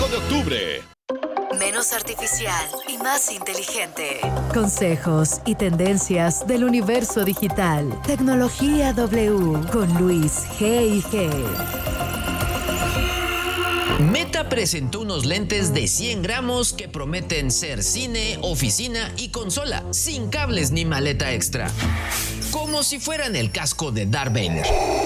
de octubre. Menos artificial y más inteligente. Consejos y tendencias del universo digital. Tecnología W con Luis G&G. Meta presentó unos lentes de 100 gramos que prometen ser cine, oficina y consola, sin cables ni maleta extra. Como si fueran el casco de Darth Vader.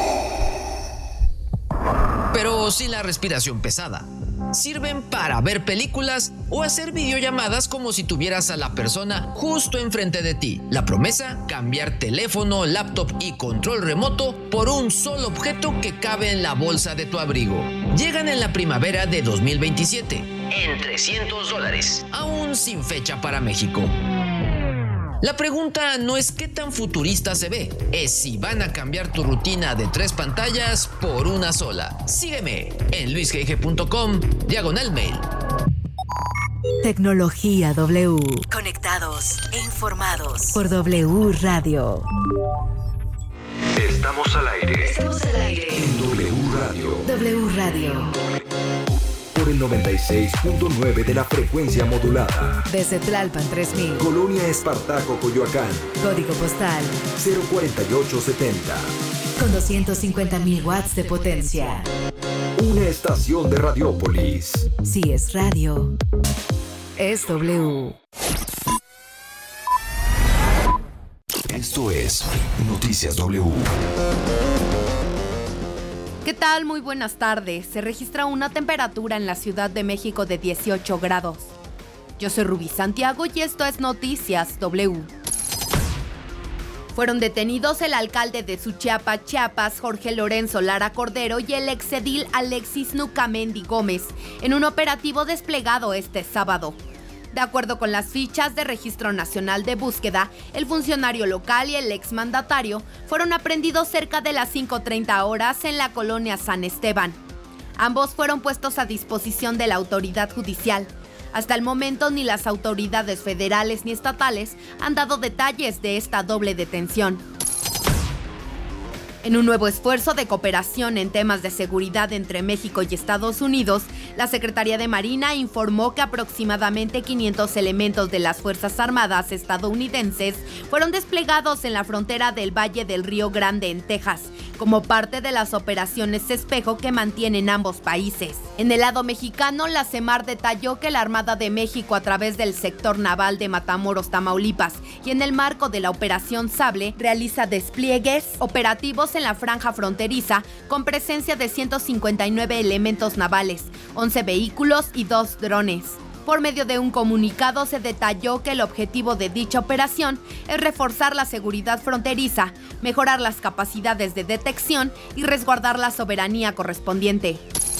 Pero sin la respiración pesada. Sirven para ver películas o hacer videollamadas como si tuvieras a la persona justo enfrente de ti. La promesa: cambiar teléfono, laptop y control remoto por un solo objeto que cabe en la bolsa de tu abrigo. Llegan en la primavera de 2027 en $300, aún sin fecha para México. La pregunta no es qué tan futurista se ve, es si van a cambiar tu rutina de 3 pantallas por una sola. Sígueme en luisgg.com/mail. Tecnología W. Conectados e informados Por W Radio. Estamos al aire. Estamos al aire En W Radio. W Radio. Por el 96.9 de la frecuencia modulada. Desde Tlalpan 3000. Colonia Espartaco, Coyoacán. Código postal 04870. con 250.000 watts de potencia. Una estación de Radiópolis. Si es radio, es W. Esto es Noticias W. ¿Qué tal? Muy buenas tardes. Se registra una temperatura en la Ciudad de México de 18 grados. Yo soy Rubí Santiago y esto es Noticias W. Fueron detenidos el alcalde de Suchiapa, Chiapas, Jorge Lorenzo Lara Cordero, y el exedil Alexis Nucamendi Gómez en un operativo desplegado este sábado. De acuerdo con las fichas de Registro Nacional de Búsqueda, el funcionario local y el exmandatario fueron aprehendidos cerca de las 5:30 horas en la colonia San Esteban. Ambos fueron puestos a disposición de la autoridad judicial. Hasta el momento, ni las autoridades federales ni estatales han dado detalles de esta doble detención. En un nuevo esfuerzo de cooperación en temas de seguridad entre México y Estados Unidos, la Secretaría de Marina informó que aproximadamente 500 elementos de las Fuerzas Armadas estadounidenses fueron desplegados en la frontera del Valle del Río Grande en Texas, como parte de las operaciones Espejo que mantienen ambos países. En el lado mexicano, la CEMAR detalló que la Armada de México, a través del sector naval de Matamoros, Tamaulipas, y en el marco de la Operación Sable, realiza despliegues operativos en la franja fronteriza con presencia de 159 elementos navales, 11 vehículos y 2 drones. Por medio de un comunicado se detalló que el objetivo de dicha operación es reforzar la seguridad fronteriza, mejorar las capacidades de detección y resguardar la soberanía correspondiente.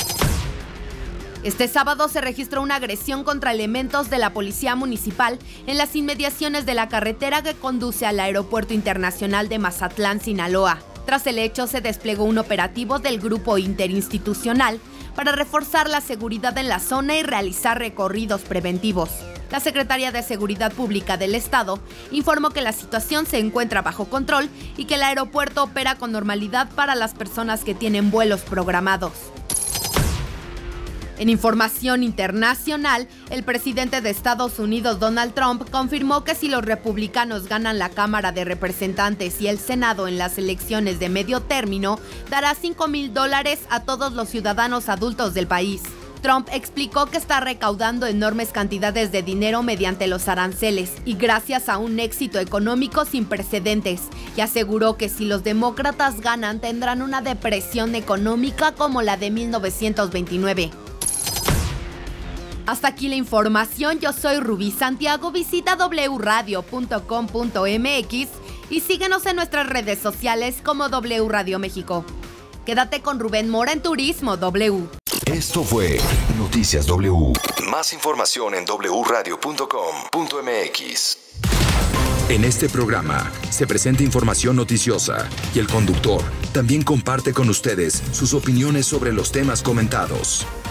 Este sábado se registró una agresión contra elementos de la Policía Municipal en las inmediaciones de la carretera que conduce al Aeropuerto Internacional de Mazatlán, Sinaloa. Tras el hecho, se desplegó un operativo del Grupo Interinstitucional para reforzar la seguridad en la zona y realizar recorridos preventivos. La Secretaría de Seguridad Pública del Estado informó que la situación se encuentra bajo control y que el aeropuerto opera con normalidad para las personas que tienen vuelos programados. En información internacional, el presidente de Estados Unidos, Donald Trump, confirmó que si los republicanos ganan la Cámara de Representantes y el Senado en las elecciones de medio término, dará $5,000 a todos los ciudadanos adultos del país. Trump explicó que está recaudando enormes cantidades de dinero mediante los aranceles y gracias a un éxito económico sin precedentes, y aseguró que si los demócratas ganan tendrán una depresión económica como la de 1929. Hasta aquí la información. Yo soy Rubí Santiago. Visita wradio.com.mx y síguenos en nuestras redes sociales como W Radio México. Quédate con Rubén Mora en Turismo W. Esto fue Noticias W. Más información en wradio.com.mx. En este programa se presenta información noticiosa y el conductor también comparte con ustedes sus opiniones sobre los temas comentados.